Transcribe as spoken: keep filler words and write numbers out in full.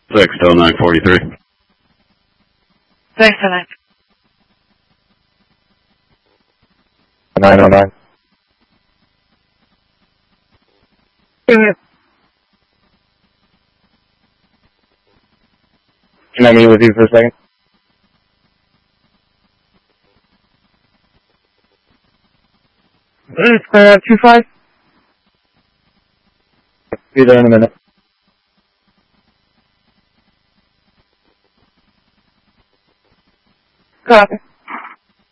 Six till nine forty-three. Thanks, N X. nine oh nine. Can I meet with you for a second? It's uh, two five. Be there in a minute. Copy.